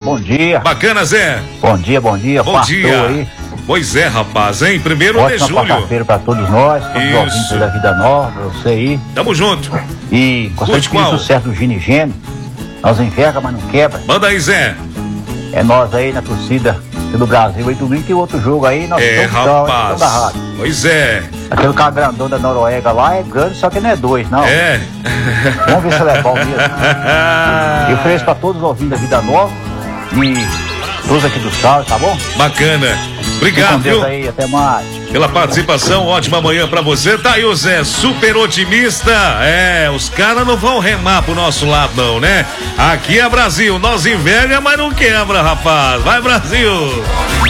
bom dia. Bacana, Zé. Bom dia. Bom Pastor dia. aí. Pois é, rapaz, hein? Primeiro de Ótima julho. quarta-feira pra todos nós, todos os ouvintes da Vida Nova, você aí. Tamo junto. E gostaria de pedir qual? sucesso do Gini Gênio. Nós enverga, mas não quebra. Manda aí, Zé. É nós aí na torcida do Brasil aí, domingo tem outro jogo aí, nós Rapaz. da rádio. Pois é. Aquele cara grandão da Noruega lá é grande, só que não é 2, não. É. Vamos ver se ele é bom mesmo. Eu ofereço pra todos os ouvintes da Vida Nova e todos aqui do Sal, tá bom? Bacana. Fique Obrigado, com Deus viu? aí, até mais. Pela participação, ótima manhã pra você. Tá aí o Zé, super otimista. É, os caras não vão remar pro nosso lado não, né? Aqui é Brasil, nós enverga, mas não quebra, rapaz. Vai, Brasil!